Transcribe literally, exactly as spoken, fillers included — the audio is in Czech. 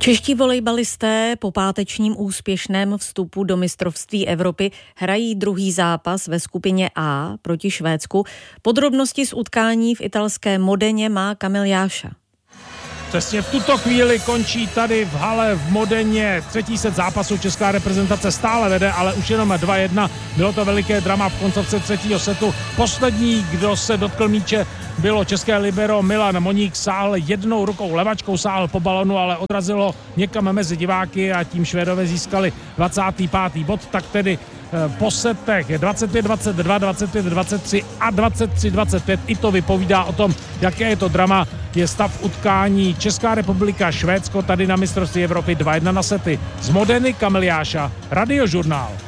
Čeští volejbalisté po pátečním úspěšném vstupu do mistrovství Evropy hrají druhý zápas ve skupině A proti Švédsku. Podrobnosti z utkání v italské Modeně má Kamil Jáša. Přesně v tuto chvíli končí tady v hale v Modeně třetí set zápasu. Česká reprezentace stále vede, ale už jenom dva jedna. Bylo to veliké drama v koncovce třetího setu. Poslední, kdo se dotkl míče, bylo české libero Milan Moník. Sáhl jednou rukou levačkou, sáhl po balonu, ale odrazilo někam mezi diváky a tím Švédové získali dvacátý pátý bod. Tak tedy po setech dvacet pět dvacet dva, dvacet pět dvacet tři a dvacet tři dvacet pět. I to vypovídá o tom, jaké je to drama. Je stav utkání Česká republika Švédsko tady na mistrovství Evropy dva jedna na sety. Z Modeny Kamil Jáša, Radiožurnál.